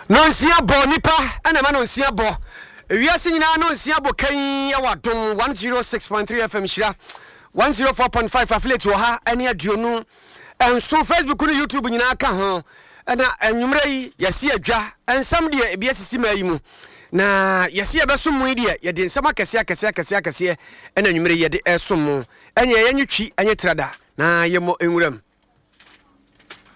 Nonsia bo nipa ana ma nonsia bo wiase nyina nonsia bo kan ya wadom 106.3 FM Shira 104.5 affiliate wo ha ane aduonu enso Facebook ne YouTube nyina ka ho na enwumre yi yesi adwa ensam de ebia sisi ma yi mu na yesi ebeso mu de ye de ensam akese ena enwumre ye de esom enye yenwitwi enye trada na yemo enwuram